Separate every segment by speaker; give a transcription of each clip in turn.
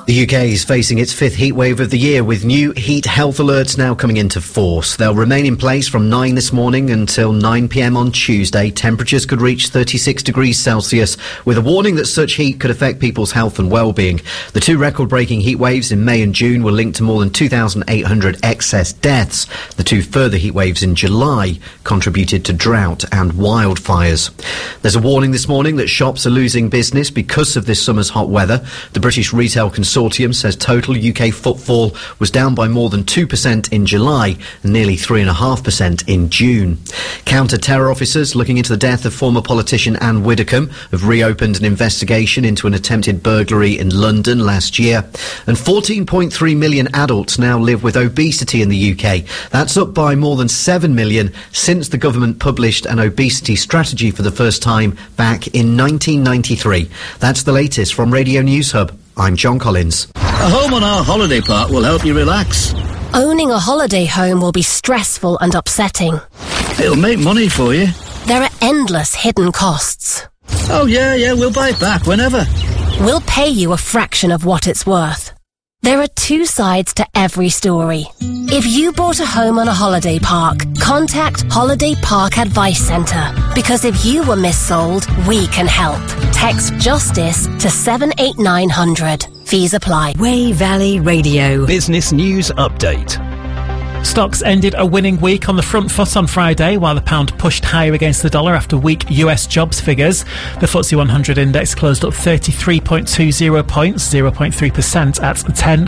Speaker 1: The UK is facing its fifth heat wave of the year, with new heat health alerts now coming into force. They'll remain in place from 9 this morning until 9 p.m. on Tuesday. Temperatures could reach 36 degrees Celsius, with a warning that such heat could affect people's health and well-being. The two record-breaking heat waves in May and June were linked to more than 2,800 excess deaths. The two further heat waves in July contributed to drought and wildfires. There's a warning this morning that shops are losing business because of this summer's hot weather. The British Retail Consortium says total UK footfall was down by more than 2% in July and nearly 3.5% in June. Counter-terror officers looking into the death of former politician Anne Widdecombe have reopened an investigation into an attempted burglary in London last year. And 14.3 million adults now live with obesity in the UK. That's up by more than 7 million since the government published an obesity strategy for the first time back in 1993. That's the latest from Radio News Hub. I'm John Collins.
Speaker 2: A home on our holiday park will help you relax.
Speaker 3: Owning a holiday home will be stressful and upsetting.
Speaker 2: It'll make money for you.
Speaker 3: There are endless hidden costs.
Speaker 2: Oh, yeah, we'll buy it back whenever.
Speaker 3: We'll pay you a fraction of what it's worth. There are two sides to every story. If you bought a home on a holiday park, contact Holiday Park Advice Centre. Because if you were missold, we can help. Text JUSTICE to 78900. Fees apply.
Speaker 4: Wey Valley Radio.
Speaker 5: Business News Update.
Speaker 6: Stocks ended a winning week on the front foot on Friday, while the pound pushed higher against the dollar after weak US jobs figures. The FTSE 100 index closed up 33.20 points, 0.3% at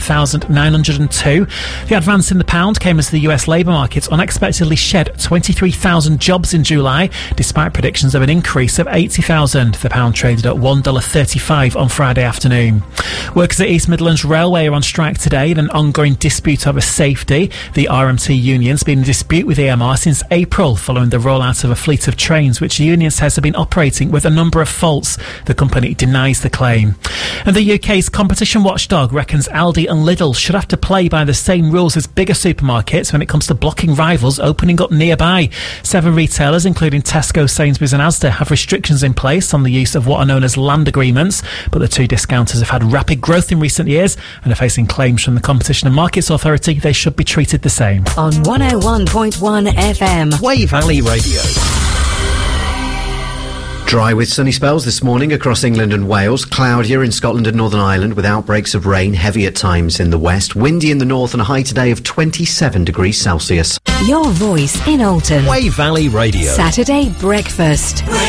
Speaker 6: 10,902. The advance in the pound came as the US labour market unexpectedly shed 23,000 jobs in July, despite predictions of an increase of 80,000. The pound traded at $1.35 on Friday afternoon. Workers at East Midlands Railway are on strike today in an ongoing dispute over safety. The RMT union's been in dispute with EMR since April, following the rollout of a fleet of trains which the union says have been operating with a number of faults. The company denies the claim. And the UK's competition watchdog reckons Aldi and Lidl should have to play by the same rules as bigger supermarkets when it comes to blocking rivals opening up nearby. 7 retailers, including Tesco, Sainsbury's and Asda, have restrictions in place on the use of what are known as land agreements, but the two discounters have had rapid growth in recent years and are facing claims from the Competition and Markets Authority they should be treated the same.
Speaker 4: On 101.1 FM.
Speaker 5: Wey Valley Radio.
Speaker 1: Dry with sunny spells this morning across England and Wales. Cloudier in Scotland and Northern Ireland with outbreaks of rain, heavy at times in the west. Windy in the north and a high today of 27 degrees Celsius.
Speaker 4: Your voice in Alton.
Speaker 5: Wey Valley Radio.
Speaker 4: Saturday breakfast.